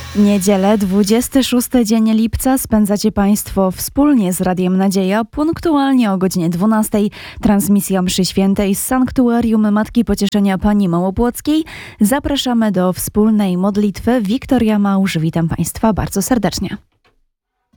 Niedzielę, 26 dzień lipca spędzacie Państwo wspólnie z Radiem Nadzieja, punktualnie o godzinie 12. Transmisja mszy świętej z Sanktuarium Matki Pocieszenia Pani Małopłockiej. Zapraszamy do wspólnej modlitwy. Wiktoria Małż, witam Państwa bardzo serdecznie.